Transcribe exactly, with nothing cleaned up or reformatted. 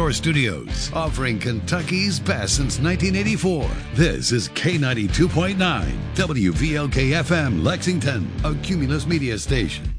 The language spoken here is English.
Shore Studios, offering Kentucky's best since nineteen eighty-four. This is K ninety-two point nine, W V L K F M, Lexington, a Cumulus Media station.